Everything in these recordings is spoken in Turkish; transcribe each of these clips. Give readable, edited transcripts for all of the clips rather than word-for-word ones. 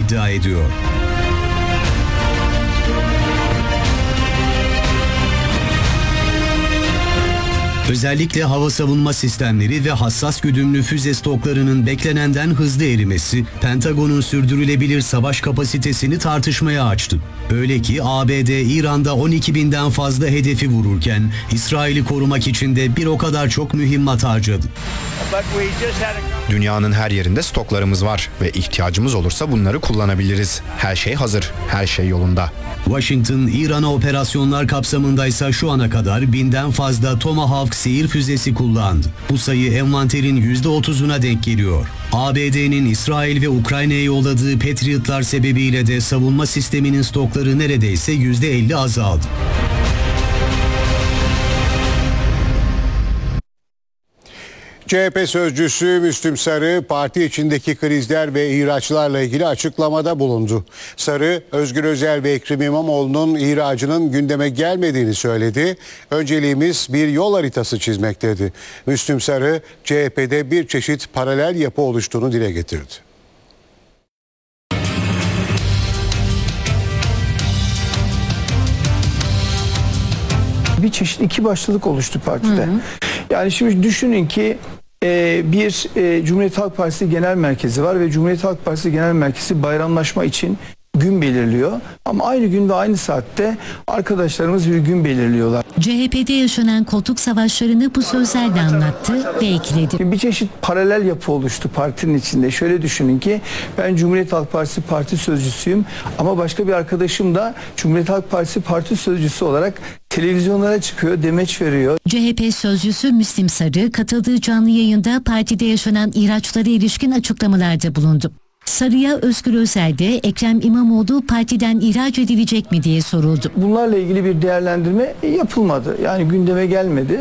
iddia ediyor. Özellikle hava savunma sistemleri ve hassas güdümlü füze stoklarının beklenenden hızlı erimesi, Pentagon'un sürdürülebilir savaş kapasitesini tartışmaya açtı. Öyle ki ABD, İran'da 12.000'den fazla hedefi vururken, İsrail'i korumak için de bir o kadar çok mühimmat harcadı. Dünyanın her yerinde stoklarımız var ve ihtiyacımız olursa bunları kullanabiliriz. Her şey hazır, her şey yolunda. Washington, İran'a operasyonlar kapsamındaysa şu ana kadar 1000'den fazla Tomahawk seyir füzesi kullandı. Bu sayı envanterin %30'una denk geliyor. ABD'nin İsrail ve Ukrayna'ya yolladığı Patriot'lar sebebiyle de savunma sisteminin stokları neredeyse %50 azaldı. CHP sözcüsü Müslüm Sarı, parti içindeki krizler ve ihraçlarla ilgili açıklamada bulundu. Sarı, Özgür Özel ve Ekrem İmamoğlu'nun ihracının gündeme gelmediğini söyledi. Önceliğimiz bir yol haritası çizmek dedi. Müslüm Sarı, CHP'de bir çeşit paralel yapı oluştuğunu dile getirdi. Bir çeşit iki başlılık oluştu partide. Yani şimdi düşünün ki bir Cumhuriyet Halk Partisi Genel Merkezi var ve Cumhuriyet Halk Partisi Genel Merkezi bayramlaşma için gün belirliyor. Ama aynı gün ve aynı saatte arkadaşlarımız bir gün belirliyorlar. CHP'de yaşanan koltuk savaşlarını bu sözlerle anlattı ve ekledi. Bir çeşit paralel yapı oluştu partinin içinde. Şöyle düşünün ki ben Cumhuriyet Halk Partisi parti sözcüsüyüm ama başka bir arkadaşım da Cumhuriyet Halk Partisi parti sözcüsü olarak televizyonlara çıkıyor, demeç veriyor. CHP sözcüsü Müslim Sarı katıldığı canlı yayında partide yaşanan ihraçlara ilişkin açıklamalarda bulundu. Sarı'ya Özgür Özel de Ekrem İmamoğlu partiden ihraç edilecek mi diye soruldu. Bunlarla ilgili bir değerlendirme yapılmadı. Yani gündeme gelmedi.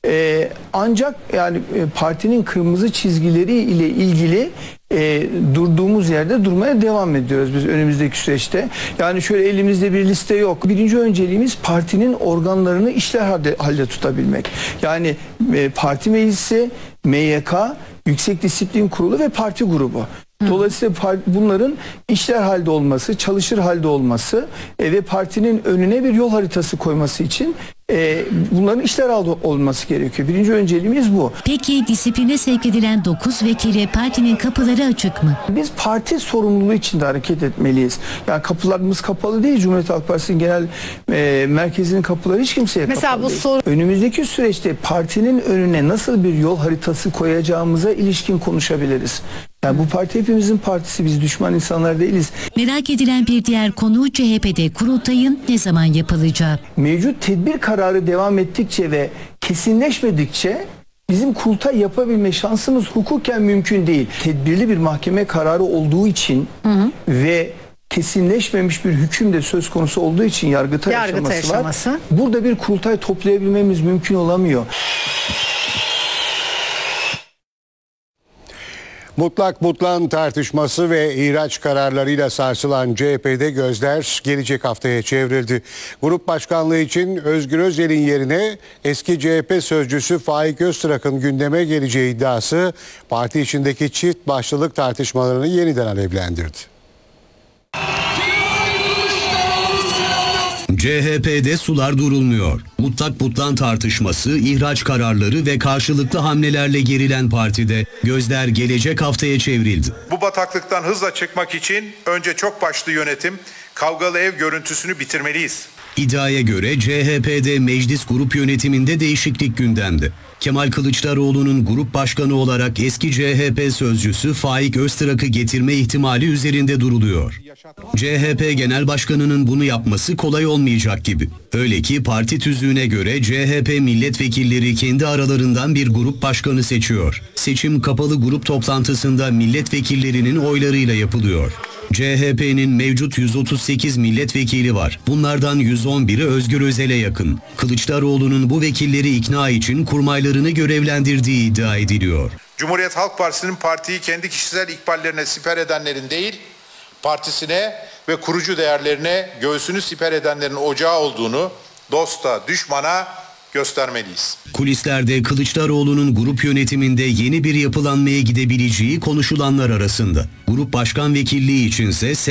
Ancak yani partinin kırmızı çizgileri ile ilgili durduğumuz yerde durmaya devam ediyoruz biz önümüzdeki süreçte. Yani şöyle elimizde bir liste yok. Birinci önceliğimiz partinin organlarını işler halde tutabilmek. Yani parti meclisi, MYK, Yüksek Disiplin Kurulu ve parti grubu. Dolayısıyla bunların işler halde olması, çalışır halde olması ve partinin önüne bir yol haritası koyması için bunların işler halde olması gerekiyor. Birinci önceliğimiz bu. Peki disipline sevk edilen 9 vekile partinin kapıları açık mı? Biz parti sorumluluğu içinde hareket etmeliyiz. Yani kapılarımız kapalı değil. Cumhuriyet Halk Partisi'nin genel merkezinin kapıları hiç kimseye kapalı değil. Önümüzdeki süreçte partinin önüne nasıl bir yol haritası koyacağımıza ilişkin konuşabiliriz. Yani bu parti hepimizin partisi, biz düşman insanlar değiliz. Merak edilen bir diğer konu CHP'de kurultayın ne zaman yapılacağı. Mevcut tedbir kararı devam ettikçe ve kesinleşmedikçe bizim kurultay yapabilme şansımız hukuken mümkün değil. Tedbirli bir mahkeme kararı olduğu için ve kesinleşmemiş bir hüküm de söz konusu olduğu için Yargıtay aşaması var. Burada bir kurultay toplayabilmemiz mümkün olamıyor. Mutlak butlan tartışması ve ihraç kararlarıyla sarsılan CHP'de gözler gelecek haftaya çevrildi. Grup başkanlığı için Özgür Özel'in yerine eski CHP sözcüsü Faik Öztrak'ın gündeme geleceği iddiası parti içindeki çift başlılık tartışmalarını yeniden alevlendirdi. CHP'de sular durulmuyor. Mutlak butlan tartışması, ihraç kararları ve karşılıklı hamlelerle gerilen partide gözler gelecek haftaya çevrildi. Bu bataklıktan hızla çıkmak için önce çok başlı yönetim, kavgalı ev görüntüsünü bitirmeliyiz. İddiaya göre CHP'de meclis grup yönetiminde değişiklik gündemde. Kemal Kılıçdaroğlu'nun grup başkanı olarak eski CHP sözcüsü Faik Öztrak'ı getirme ihtimali üzerinde duruluyor. CHP Genel Başkanı'nın bunu yapması kolay olmayacak gibi. Öyle ki parti tüzüğüne göre CHP milletvekilleri kendi aralarından bir grup başkanı seçiyor. Seçim kapalı grup toplantısında milletvekillerinin oylarıyla yapılıyor. CHP'nin mevcut 138 milletvekili var. Bunlardan 111'i Özgür Özel'e yakın. Kılıçdaroğlu'nun bu vekilleri ikna için kurmaylarını görevlendirdiği iddia ediliyor. Cumhuriyet Halk Partisi'nin partiyi kendi kişisel ikballerine siper edenlerin değil, partisine ve kurucu değerlerine göğsünü siper edenlerin ocağı olduğunu dosta, düşmana göstermeliyiz. Kulislerde Kılıçdaroğlu'nun grup yönetiminde yeni bir yapılanmaya gidebileceği konuşulanlar arasında. Grup başkan vekilliği içinse